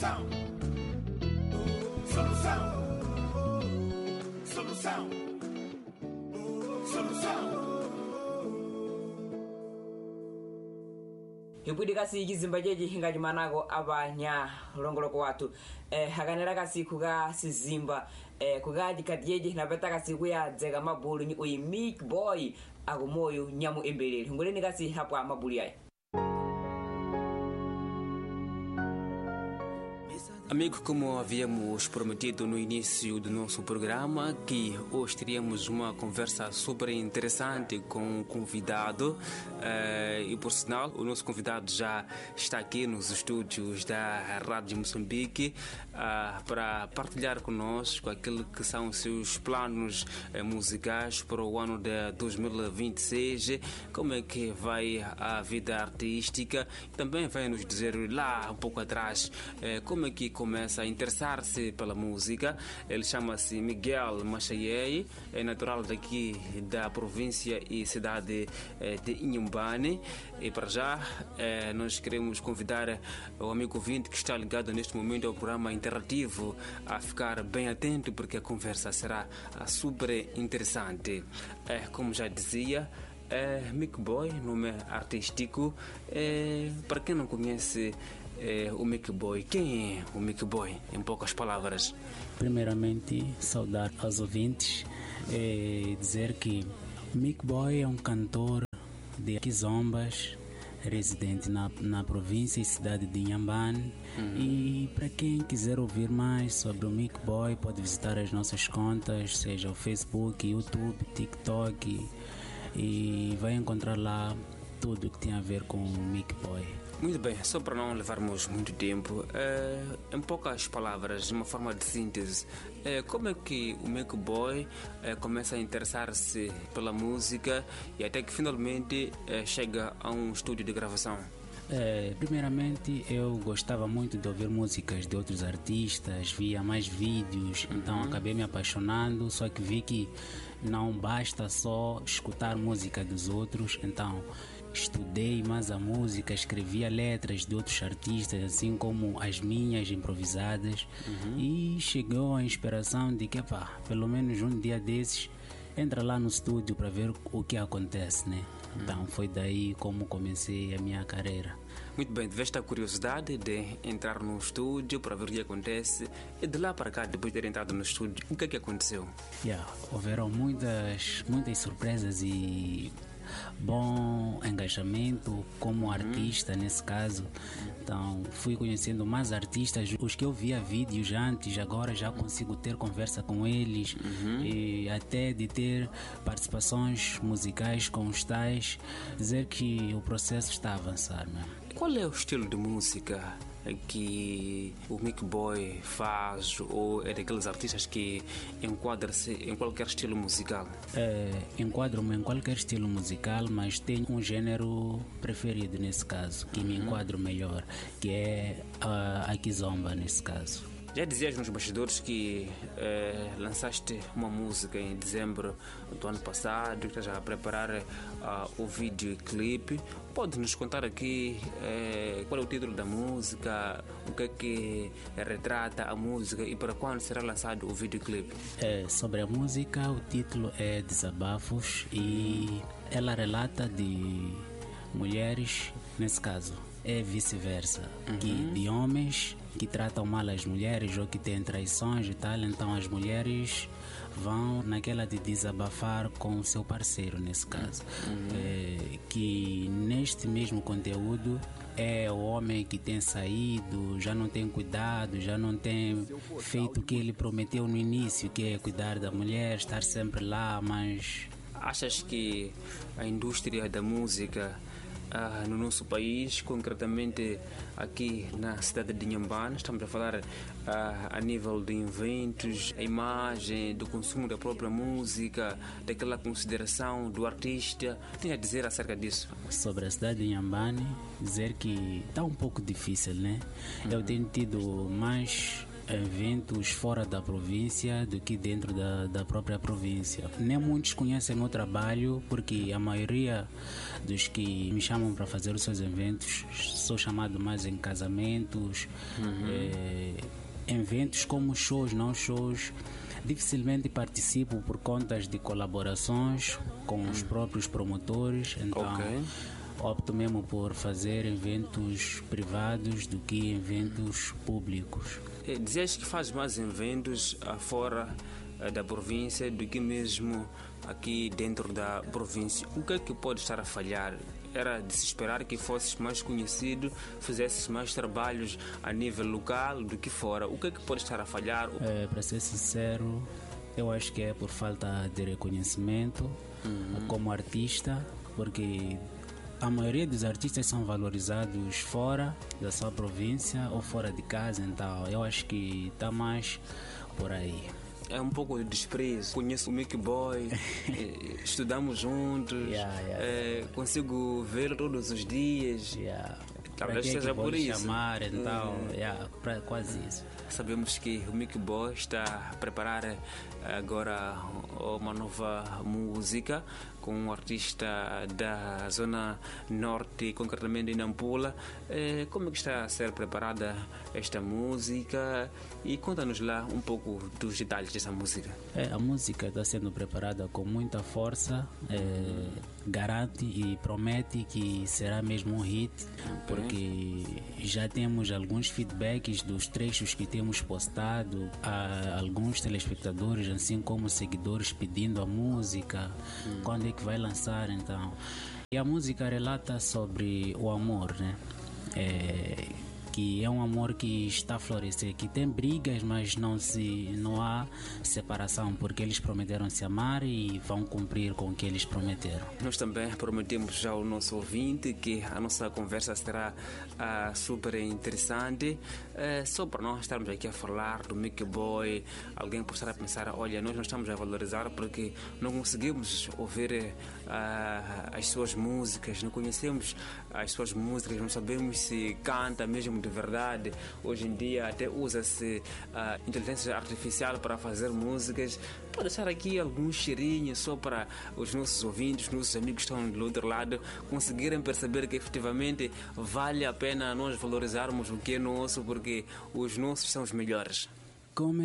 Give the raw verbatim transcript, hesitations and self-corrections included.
Solução. Solução. Solução. Solução. Yupudi kasi kizimba jeji ngati manako abanya longoloko watu eh hakanera kasi kuga sizimba eh kuga dikati jeji napeta kasi kuya dzeka mabulu ni uyi Mick Boy agumoyo nyamu embelele ngoleni kasi hapo amabulu yayi. Amigo, como havíamos prometido no início do nosso programa, que hoje teríamos uma conversa super interessante com um convidado eh, e, por sinal, o nosso convidado já está aqui nos estúdios da Rádio Moçambique eh, para partilhar conosco aquilo que são os seus planos eh, musicais para o ano de dois mil e vinte e seis, como é que vai a vida artística, também vai nos dizer lá um pouco atrás eh, como é que começa a interessar-se pela música. Ele chama-se Miguel Machayei, é natural daqui da província e cidade de Inhambane. E para já nós queremos convidar o amigo ouvinte que está ligado neste momento ao programa interativo a ficar bem atento, porque a conversa será super interessante. Como já dizia, é Mick Boy, nome artístico. É, para quem não conhece é, o Mick Boy, quem é o Mick Boy, em poucas palavras? Primeiramente, saudar aos ouvintes e dizer que Mick Boy é um cantor de Quizombas, residente na, na província e cidade de Inhambane. Uhum. E para quem quiser ouvir mais sobre o Mick Boy, pode visitar as nossas contas, seja o Facebook, YouTube, TikTok, e vai encontrar lá tudo que tem a ver com o Mick Boy. Muito bem, só para não levarmos muito tempo, é, em poucas palavras, de uma forma de síntese, é, como é que o Mick Boy é, começa a interessar-se pela música e até que finalmente é, chega a um estúdio de gravação? É, primeiramente, eu gostava muito de ouvir músicas de outros artistas, via mais vídeos, uhum. Então acabei me apaixonando, só que vi que não basta só escutar música dos outros, então estudei mais a música, escrevia letras de outros artistas, assim como as minhas improvisadas, uhum. E chegou a inspiração de que, pá, pelo menos um dia desses, entra lá no estúdio para ver o que acontece, né? Uhum. Então foi daí como comecei a minha carreira. Muito bem, tiveste a curiosidade de entrar no estúdio para ver o que acontece, e de lá para cá, depois de ter entrado no estúdio, o que é que aconteceu? Yeah, houveram muitas, muitas surpresas e bom engajamento como artista, uhum. Nesse caso. Então fui conhecendo mais artistas, os que eu via vídeos antes, agora já consigo ter conversa com eles, uhum. E até de ter participações musicais com os tais, dizer que o processo está a avançar mesmo. Qual é o estilo de música que o Mick Boy faz, ou é daqueles artistas que enquadra-se em qualquer estilo musical? É, enquadro-me em qualquer estilo musical, mas tenho um gênero preferido nesse caso, que uhum. me enquadro melhor, que é a, a Kizomba nesse caso. Já dizias nos bastidores que eh, lançaste uma música em dezembro do ano passado, que estás a preparar uh, o videoclipe. Pode nos contar aqui eh, qual é o título da música, o que é que retrata a música e para quando será lançado o videoclipe? É, sobre a música, o título é Desabafos e ela relata de mulheres, nesse caso é vice-versa, uhum. Que de homens que tratam mal as mulheres ou que têm traições e tal, então as mulheres vão naquela de desabafar com o seu parceiro, nesse caso, uhum. É, que neste mesmo conteúdo é o homem que tem saído, já não tem cuidado, já não tem feito o que ele prometeu no início, que é cuidar da mulher, estar sempre lá, mas... Achas que a indústria da música Uh, no nosso país, concretamente aqui na cidade de Inhambane, estamos a falar uh, a nível de eventos, a imagem, do consumo da própria música, daquela consideração do artista, tem a dizer acerca disso? Sobre a cidade de Inhambane, dizer que está um pouco difícil, né? Uhum. Eu tenho tido mais eventos fora da província do que dentro da, da própria província. Nem muitos conhecem o meu trabalho, porque a maioria dos que me chamam para fazer os seus eventos sou chamado mais em casamentos, uhum. é, eventos como shows, não shows. Dificilmente participo por contas de colaborações com os próprios promotores, então okay. opto mesmo por fazer eventos privados do que eventos públicos. Dizias que faz mais eventos fora da província do que mesmo aqui dentro da província. O que é que pode estar a falhar? Era de se esperar que fosses mais conhecido, fizesses mais trabalhos a nível local do que fora. O que é que pode estar a falhar? É, para ser sincero, eu acho que é por falta de reconhecimento uhum. como artista, porque a maioria dos artistas são valorizados fora da sua província ou fora de casa, então eu acho que está mais por aí. É um pouco de desprezo. Conheço o Mickey Boy, estudamos juntos, yeah, yeah. É, consigo ver todos os dias. Yeah. Talvez seja por isso. Chamar, então, hum. yeah, pra, quase isso. Sabemos que o Mickey Boy está a preparar agora uma nova música com um artista da zona norte, concretamente em Nampula. Como é que está a ser preparada esta música? E conta-nos lá um pouco dos detalhes dessa música. É, a música está sendo preparada com muita força, é, garante e promete que será mesmo um hit, okay. porque já temos alguns feedbacks dos trechos que temos postado a alguns telespectadores, assim como seguidores pedindo a música, hum. quando é que vai lançar, então. E a música relata sobre o amor, né? É, que é um amor que está a florescer, que tem brigas, mas não, se, não há separação, porque eles prometeram se amar e vão cumprir com o que eles prometeram. Nós também prometemos já ao nosso ouvinte que a nossa conversa será uh, super interessante. Uh, só para nós estarmos aqui a falar do Mickey Boy, alguém pode estar a pensar, olha, nós não estamos a valorizar porque não conseguimos ouvir uh, as suas músicas, não conhecemos as suas músicas, não sabemos se canta mesmo de verdade. Hoje em dia até usa-se a uh, inteligência artificial para fazer músicas. Pode deixar aqui alguns cheirinhos só para os nossos ouvintes, os nossos amigos que estão do outro lado conseguirem perceber que efetivamente vale a pena nós valorizarmos o que é nosso, porque os nossos são os melhores. Como